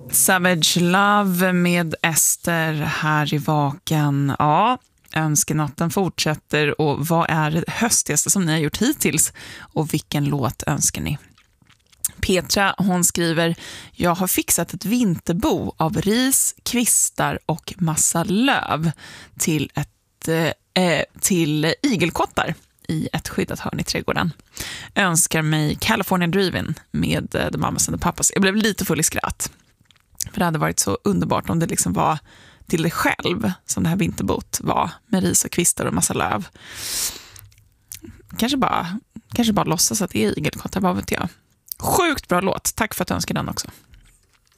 Savage Love med Ester här i Vaken. Ja, önskenatten fortsätter. Och vad är det höstigaste som ni har gjort hittills? Och vilken låt önskar ni? Petra, hon skriver: jag har fixat ett vinterbo av ris, kvistar och massa löv till igelkottar i ett skyddat hörn i trädgården. Önskar mig California Driven med The Mamas and the Papas. Jag blev lite full i skratt. För det hade varit så underbart om det liksom var till dig själv som det här vinterbot var, med ris och kvistar och massa löv. Kanske bara låtsas att det är igelkottar, vad vet jag. Sjukt bra låt. Tack för att du önskar den också.